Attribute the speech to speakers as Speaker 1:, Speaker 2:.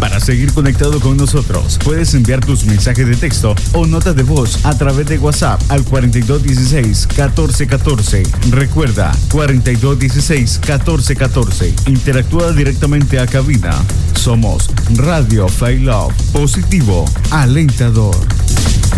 Speaker 1: Para seguir conectado con nosotros, puedes enviar tus mensajes de texto o notas de voz a través de WhatsApp al 4216-1414. Recuerda, 4216-1414. Interactúa directamente a cabina. Somos Radio Fail Love, positivo, alentador.